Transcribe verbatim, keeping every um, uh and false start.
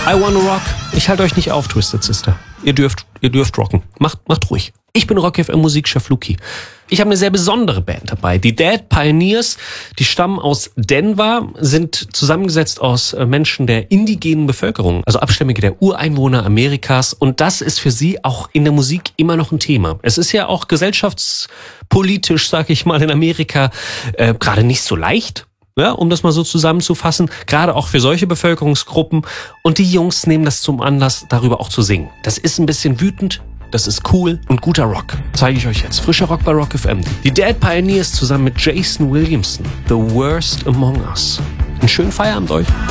I wanna rock. Ich halte euch nicht auf, Twisted Sister. Ihr dürft, ihr dürft rocken. Macht, macht ruhig. Ich bin Rock F M Musikchef Luki. Ich habe eine sehr besondere Band dabei. Die Dead Pioneers, die stammen aus Denver, sind zusammengesetzt aus Menschen der indigenen Bevölkerung, also Abstämmige der Ureinwohner Amerikas. Und das ist für sie auch in der Musik immer noch ein Thema. Es ist ja auch gesellschaftspolitisch, sag ich mal, in Amerika äh, gerade nicht so leicht. Ja, um das mal so zusammenzufassen, gerade auch für solche Bevölkerungsgruppen. Und die Jungs nehmen das zum Anlass, darüber auch zu singen. Das ist ein bisschen wütend, das ist cool und guter Rock. Zeige ich euch jetzt. Frischer Rock bei Rock F M. Die Dead Pioneers zusammen mit Jason Williamson. The Worst Among Us. Einen schönen Feierabend euch.